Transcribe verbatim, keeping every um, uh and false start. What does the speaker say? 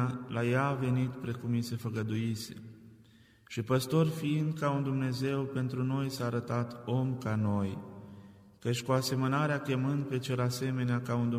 totdeauna la ea a venit precum i se făgăduise. Și păstor fiind ca un Dumnezeu, pentru noi s-a arătat om ca noi, căci cu asemănarea chemând pe cel asemenea ca un